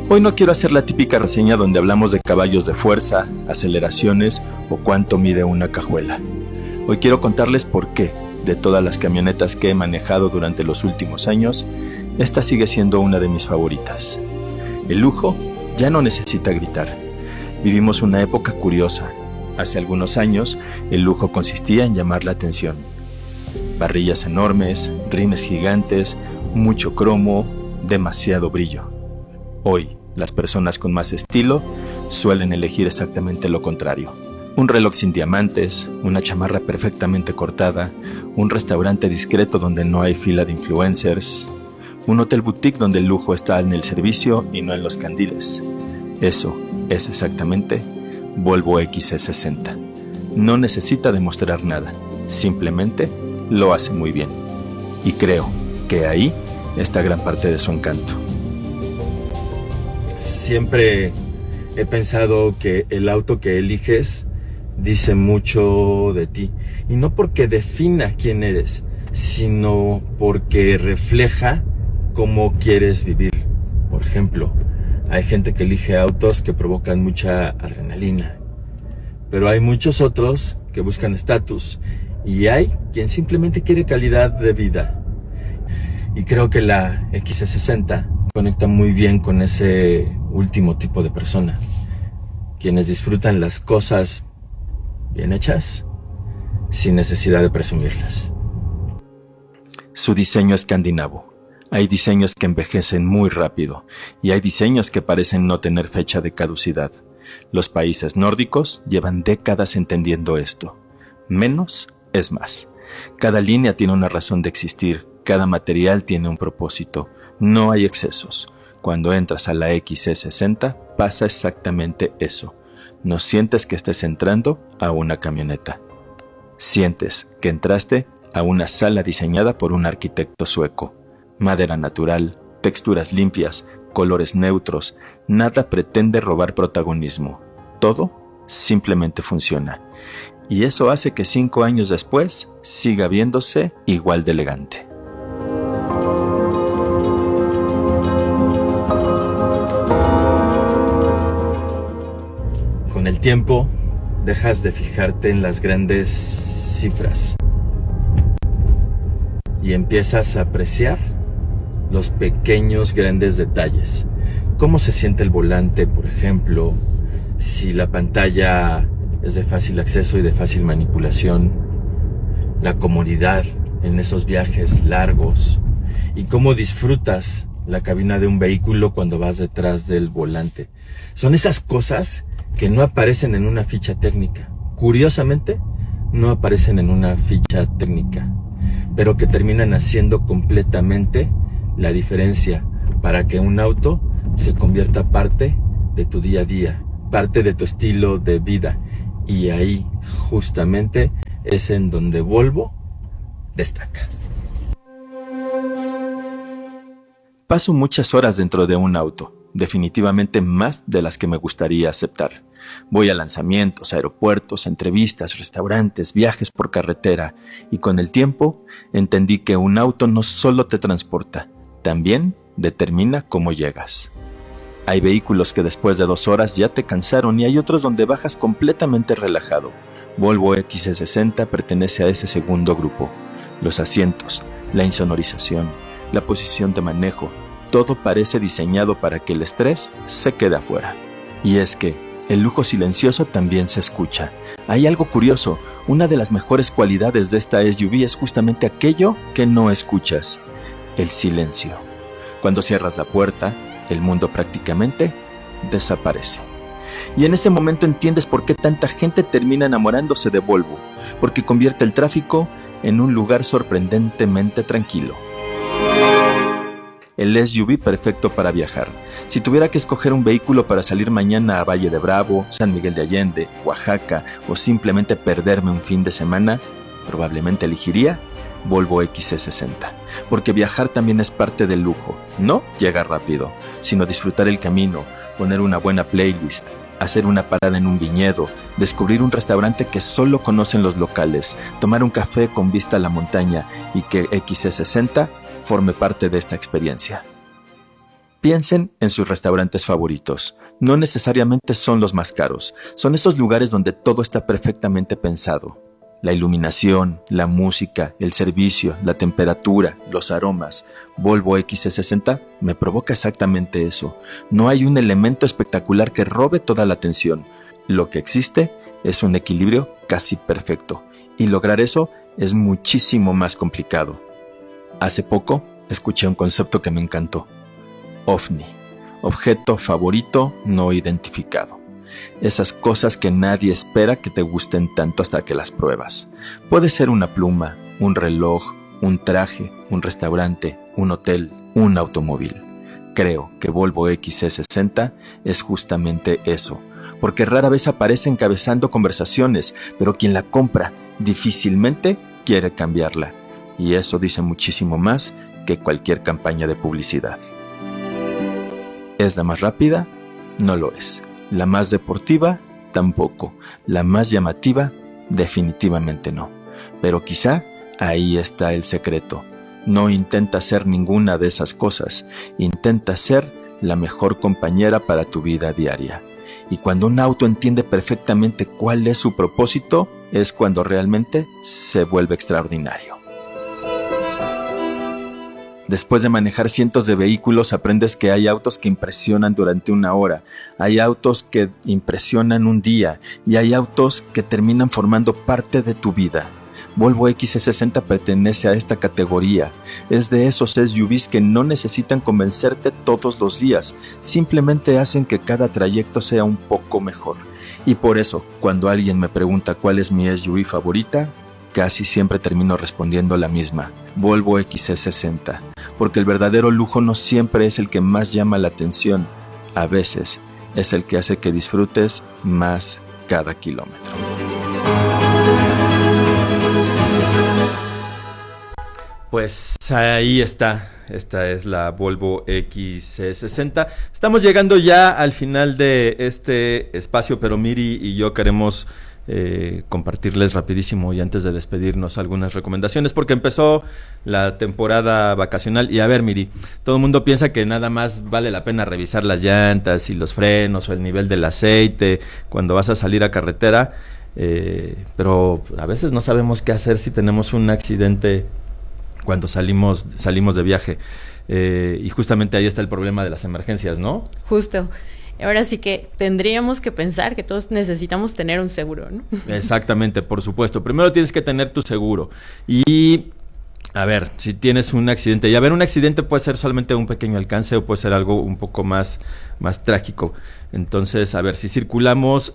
Hoy no quiero hacer la típica reseña donde hablamos de caballos de fuerza, aceleraciones o cuánto mide una cajuela. Hoy quiero contarles por qué, de todas las camionetas que he manejado durante los últimos años, esta sigue siendo una de mis favoritas. El lujo ya no necesita gritar. Vivimos una época curiosa. Hace algunos años, el lujo consistía en llamar la atención. Parrillas enormes, rines gigantes, mucho cromo, demasiado brillo. Hoy, las personas con más estilo suelen elegir exactamente lo contrario. Un reloj sin diamantes, una chamarra perfectamente cortada, un restaurante discreto donde no hay fila de influencers, un hotel boutique donde el lujo está en el servicio y no en los candiles. Eso es exactamente Volvo XC60. No necesita demostrar nada, simplemente lo hace muy bien. Y creo que ahí está gran parte de su encanto. Siempre he pensado que el auto que eliges dice mucho de ti. Y no porque defina quién eres, sino porque refleja cómo quieres vivir. Por ejemplo, hay gente que elige autos que provocan mucha adrenalina. Pero hay muchos otros que buscan estatus. Y hay quien simplemente quiere calidad de vida. Y creo que la XC60 conecta muy bien con ese último tipo de persona. Quienes disfrutan las cosas bien hechas, sin necesidad de presumirlas. Su diseño escandinavo. Hay diseños que envejecen muy rápido y hay diseños que parecen no tener fecha de caducidad. Los países nórdicos llevan décadas entendiendo esto. Menos es más. Cada línea tiene una razón de existir, cada material tiene un propósito. No hay excesos. Cuando entras a la XC60 pasa exactamente eso. No sientes que estés entrando a una camioneta. Sientes que entraste a una sala diseñada por un arquitecto sueco. Madera natural, texturas limpias, colores neutros, nada pretende robar protagonismo. Todo simplemente funciona. Y eso hace que 5 años después siga viéndose igual de elegante. Con el tiempo, dejas de fijarte en las grandes cifras y empiezas a apreciar los pequeños grandes detalles. Cómo se siente el volante, por ejemplo, si la pantalla es de fácil acceso y de fácil manipulación, la comodidad en esos viajes largos y cómo disfrutas la cabina de un vehículo cuando vas detrás del volante. Son esas cosas que no aparecen en una ficha técnica. Curiosamente, no aparecen en una ficha técnica, pero que terminan haciendo completamente la diferencia para que un auto se convierta parte de tu día a día, parte de tu estilo de vida. Y ahí justamente es en donde Volvo destaca. Paso muchas horas dentro de un auto, definitivamente más de las que me gustaría aceptar. Voy a lanzamientos, aeropuertos, entrevistas, restaurantes, viajes por carretera, y con el tiempo entendí que un auto no solo te transporta, también determina cómo llegas. Hay vehículos que después de 2 horas ya te cansaron y hay otros donde bajas completamente relajado. Volvo XC60 pertenece a ese segundo grupo. Los asientos, la insonorización, la posición de manejo, todo parece diseñado para que el estrés se quede afuera. Y es que el lujo silencioso también se escucha. Hay algo curioso, una de las mejores cualidades de esta SUV es justamente aquello que no escuchas: el silencio. Cuando cierras la puerta, el mundo prácticamente desaparece. Y en ese momento entiendes por qué tanta gente termina enamorándose de Volvo, porque convierte el tráfico en un lugar sorprendentemente tranquilo. El SUV perfecto para viajar. Si tuviera que escoger un vehículo para salir mañana a Valle de Bravo, San Miguel de Allende, Oaxaca o simplemente perderme un fin de semana, probablemente elegiría Volvo XC60, porque viajar también es parte del lujo. No llegar rápido, sino disfrutar el camino, poner una buena playlist, hacer una parada en un viñedo, descubrir un restaurante que solo conocen los locales, tomar un café con vista a la montaña y que XC60 forme parte de esta experiencia. Piensen en sus restaurantes favoritos. No necesariamente son los más caros, son esos lugares donde todo está perfectamente pensado. La iluminación, la música, el servicio, la temperatura, los aromas. Volvo XC60 me provoca exactamente eso. No hay un elemento espectacular que robe toda la atención. Lo que existe es un equilibrio casi perfecto, y lograr eso es muchísimo más complicado. Hace poco escuché un concepto que me encantó. OVNI, objeto favorito no identificado. Esas cosas que nadie espera que te gusten tanto hasta que las pruebas. Puede ser una pluma, un reloj, un traje, un restaurante, un hotel, un automóvil. Creo que Volvo XC60 es justamente eso, porque rara vez aparece encabezando conversaciones, pero quien la compra difícilmente quiere cambiarla. Y eso dice muchísimo más que cualquier campaña de publicidad. ¿Es la más rápida? No lo es. ¿La más deportiva? Tampoco. ¿La más llamativa? Definitivamente no. Pero quizá ahí está el secreto. No intenta ser ninguna de esas cosas. Intenta ser la mejor compañera para tu vida diaria. Y cuando un auto entiende perfectamente cuál es su propósito, es cuando realmente se vuelve extraordinario. Después de manejar cientos de vehículos, aprendes que hay autos que impresionan durante una hora, hay autos que impresionan un día y hay autos que terminan formando parte de tu vida. Volvo XC60 pertenece a esta categoría. Es de esos SUVs que no necesitan convencerte todos los días, simplemente hacen que cada trayecto sea un poco mejor. Y por eso, cuando alguien me pregunta cuál es mi SUV favorita, casi siempre termino respondiendo la misma, Volvo XC60, porque el verdadero lujo no siempre es el que más llama la atención, a veces es el que hace que disfrutes más cada kilómetro. Pues ahí está, esta es la Volvo XC60. Estamos llegando ya al final de este espacio, pero Miri y yo queremos compartirles rapidísimo y antes de despedirnos algunas recomendaciones, porque empezó la temporada vacacional y a ver, Miri, todo el mundo piensa que nada más vale la pena revisar las llantas y los frenos o el nivel del aceite cuando vas a salir a carretera, pero a veces no sabemos qué hacer si tenemos un accidente cuando salimos de viaje, y justamente ahí está el problema de las emergencias, ¿no? Justo. Ahora sí que tendríamos que pensar que todos necesitamos tener un seguro, ¿no? Exactamente, por supuesto. Primero tienes que tener tu seguro. Y, a ver, si tienes un accidente, y a ver, un accidente puede ser solamente un pequeño alcance o puede ser algo un poco más trágico. Entonces, a ver, si circulamos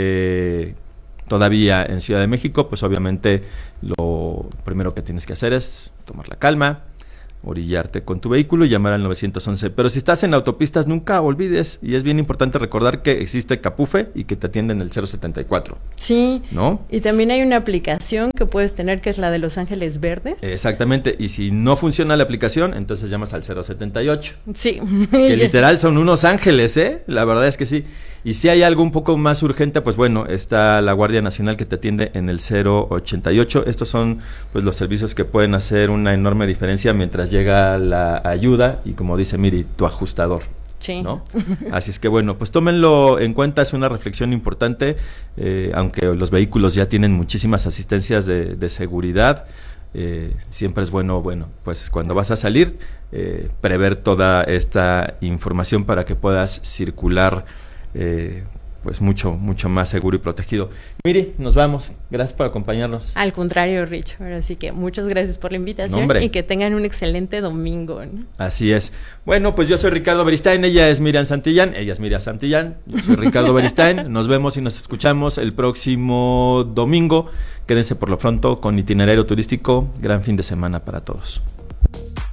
todavía en Ciudad de México, pues obviamente lo primero que tienes que hacer es tomar la calma, orillarte con tu vehículo y llamar al 911. Pero si estás en autopistas, nunca olvides, y es bien importante recordar que existe Capufe y que te atienden el 074. Sí, ¿no? Y también hay una aplicación que puedes tener que es la de Los Ángeles Verdes. Exactamente, y si no funciona la aplicación, entonces llamas al 078. Sí. Que literal son unos ángeles, la verdad es que sí. Y si hay algo un poco más urgente, pues bueno, está la Guardia Nacional que te atiende en el 088. Estos son pues los servicios que pueden hacer una enorme diferencia mientras llega la ayuda y, como dice Miri, tu ajustador. Sí. ¿No? Así es que bueno, pues tómenlo en cuenta, es una reflexión importante, aunque los vehículos ya tienen muchísimas asistencias de seguridad. Siempre es bueno, pues cuando vas a salir, prever toda esta información para que puedas circular pues mucho más seguro y protegido. Miri, nos vamos. Gracias por acompañarnos. Al contrario, Rich. Ahora sí que muchas gracias por la invitación y que tengan un excelente domingo, ¿no? Así es. Bueno, pues yo soy Ricardo Beristain, ella es Miriam Santillán, yo soy Ricardo Beristain. Nos vemos y nos escuchamos el próximo domingo. Quédense por lo pronto con Itinerario Turístico. Gran fin de semana para todos.